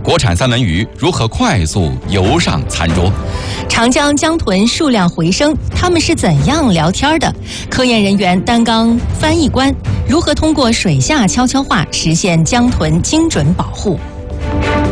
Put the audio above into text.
国产三文鱼如何快速游上餐桌？ 长江江豚数量回升，它们是怎样聊天的？科研人员担纲翻译官，如何通过水下悄悄话实现江豚精准保护？